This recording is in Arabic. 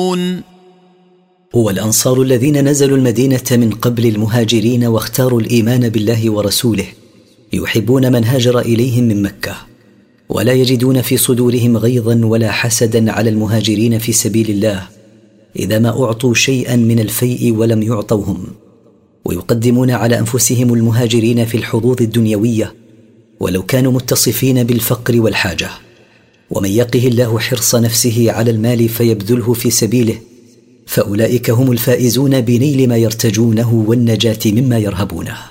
والأنصار الذين نزلوا المدينة من قبل المهاجرين واختاروا الإيمان بالله ورسوله يحبون من هاجر إليهم من مكة، ولا يجدون في صدورهم غيظا ولا حسدا على المهاجرين في سبيل الله إذا ما أعطوا شيئا من الفيء ولم يعطوهم، ويقدمون على أنفسهم المهاجرين في الحظوظ الدنيوية ولو كانوا متصفين بالفقر والحاجة. ومن يقه الله حرص نفسه على المال فيبذله في سبيله فأولئك هم الفائزون بنيل ما يرتجونه والنجاة مما يرهبونه.